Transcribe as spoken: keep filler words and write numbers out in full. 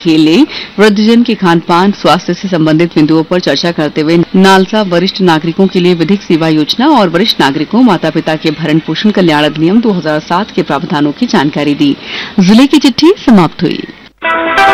खेले वृद्धजन के खान पान स्वास्थ्य से संबंधित बिंदुओं पर चर्चा करते हुए नालसा वरिष्ठ नागरिकों के लिए विधिक सेवा योजना और वरिष्ठ नागरिकों माता पिता के भरण पोषण कल्याण अधिनियम दो हज़ार सात के प्रावधानों की जानकारी दी। जिले की चिट्ठी समाप्त हुई।